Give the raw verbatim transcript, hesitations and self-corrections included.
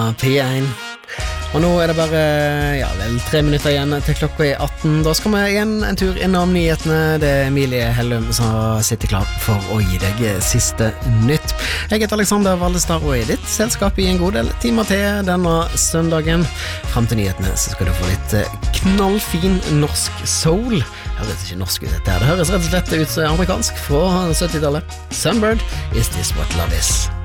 P én. Og nå er det bare ja, vel tre minutter igjen til klokka er atten. Da skal vi igjen en tur innom nyhetene. Det er Emilie Hellum som sitter klar for å gi deg siste nytt. Jeg heter Alexander Valdestad og er i ditt selskap i en god del timer til denne søndagen. Frem til nyhetene så skal du få litt knallfin norsk soul. Høres ikke norsk ut dette her. Det høres rett og slett ut som amerikansk fra syttitallet. Sunbird, Is This What Love Is?